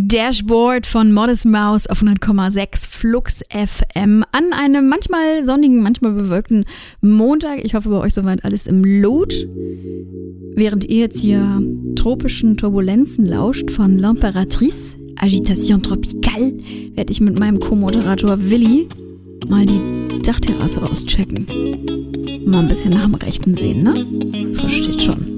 Dashboard von Modest Mouse auf 100,6 Flux FM an einem manchmal sonnigen, manchmal bewölkten Montag. Ich hoffe, bei euch soweit alles im Lot. Während ihr jetzt hier tropischen Turbulenzen lauscht von L'Impératrice, Agitation Tropicale, werde ich mit meinem Co-Moderator Willi mal die Dachterrasse auschecken. Mal ein bisschen nach dem Rechten sehen, ne? Versteht schon.